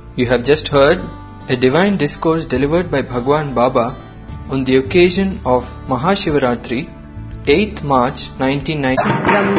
You have just heard a divine discourse delivered by Bhagwan Baba on the occasion of Mahashivaratri, 8th March 1990.